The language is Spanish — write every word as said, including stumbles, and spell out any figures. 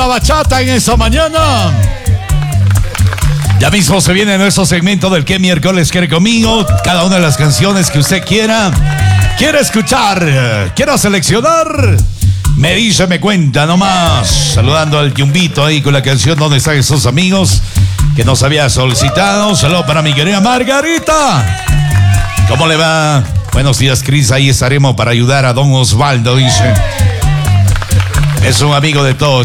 la bachata en esta mañana. Ya mismo se viene nuestro segmento del ¿Qué miércoles quiere conmigo? Cada una de las canciones que usted quiera, quiera escuchar, quiera seleccionar, me dice, me cuenta nomás. Saludando al Yumbito ahí con la canción ¿Dónde están esos amigos? Que nos había solicitado. Saludo para mi querida Margarita. ¿Cómo le va? Buenos días, Cris. Ahí estaremos para ayudar a don Osvaldo, dice. Es un amigo de todos.